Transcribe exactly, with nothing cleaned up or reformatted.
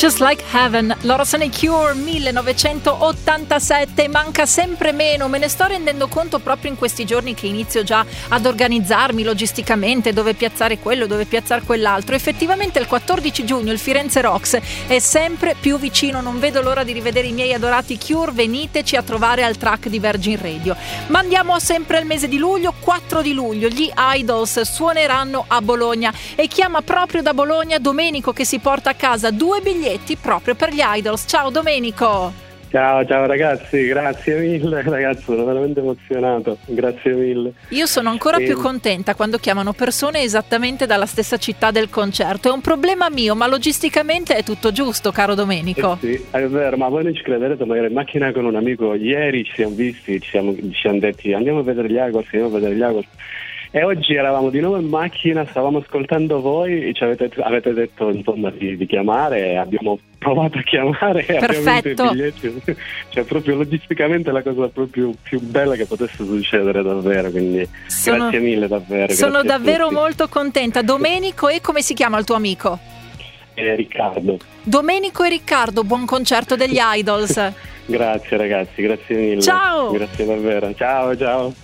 Just Like Heaven, loro sono i Cure, millenovecentottantasette. Manca sempre meno, me ne sto rendendo conto proprio in questi giorni che inizio già ad organizzarmi logisticamente, dove piazzare quello, dove piazzare quell'altro. Effettivamente il quattordici giugno il Firenze Rocks è sempre più vicino, non vedo l'ora di rivedere i miei adorati Cure. Veniteci a trovare al track di Virgin Radio. Ma andiamo sempre al mese di luglio. Quattro di luglio gli Idols suoneranno a Bologna e chiama proprio da Bologna Domenico, che si porta a casa due biglietti proprio per gli Idols. Ciao Domenico. Ciao, ciao ragazzi, grazie mille ragazzi, sono veramente emozionato, grazie mille. Io sono ancora e... più contenta quando chiamano persone esattamente dalla stessa città del concerto. È un problema mio, ma logisticamente è tutto giusto, caro Domenico. Eh sì, è vero, ma voi non ci crederete, magari in macchina con un amico ieri ci siamo visti, ci siamo, ci siamo detti andiamo a vedere gli Idols, andiamo a vedere gli Idols. E oggi eravamo di nuovo in macchina, stavamo ascoltando voi, ci avete, avete detto insomma di, di chiamare, e abbiamo provato a chiamare e abbiamo vinto i biglietti. Cioè proprio logisticamente la cosa proprio più bella che potesse succedere davvero, quindi sono, grazie mille davvero. Sono davvero molto contenta. Domenico, e come si chiama il tuo amico? Eh, Riccardo. Domenico e Riccardo, buon concerto degli Idols. Grazie ragazzi, grazie mille. Ciao. Grazie davvero, ciao ciao.